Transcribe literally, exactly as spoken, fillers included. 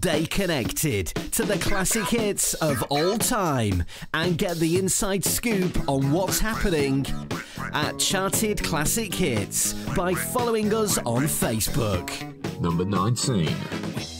Stay connected to the classic hits of all time and get the inside scoop on what's happening at Charted Classic Hits by following us on Facebook. Number nineteen.